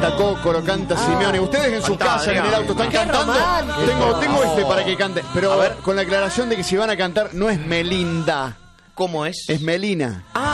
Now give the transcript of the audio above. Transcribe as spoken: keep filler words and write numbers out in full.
Canta Cócoro, canta Ah. Simeone. Ustedes en su Cantá, casa, en el Adrián. auto, están Qué cantando. romántico. Tengo, tengo este para que cante. Pero A ver. con la aclaración de que si van a cantar, no es Melinda, ¿Cómo es? es Melina. Ah,